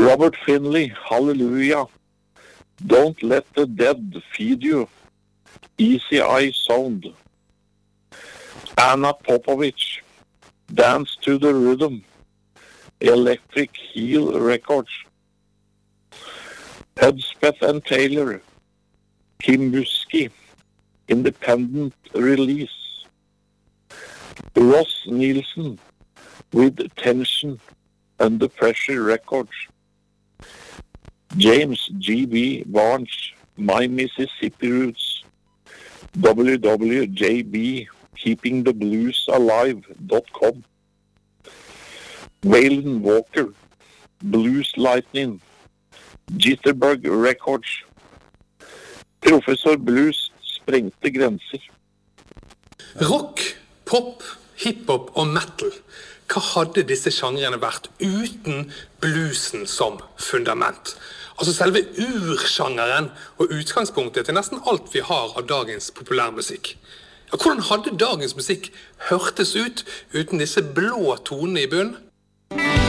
Robert Finley, Hallelujah. Don't let the dead feed you. Easy Eye Sound. Anna Popovich, Dance to the Rhythm. Electric Heel Records. Hudspeth and Taylor, Kim Musky, Independent Release. Ross Nielsen with Tension, Under Pressure Records. James G.B. Barnes, My Mississippi Roots. WWJB, KeepingTheBluesAlive.com. Waylon Walker, Blues Lightning. Jitterbug Records. Professor Blues sprengte grenser. Rock, pop, hiphop og metal. Hva hadde disse genrene vært uten bluesen som fundament? Altså selve ursjangeren og utgangspunktet til nesten alt vi har av dagens populærmusikk. Ja, hvordan hadde dagens musikk hørtes ut uten disse blå tonene i bunn?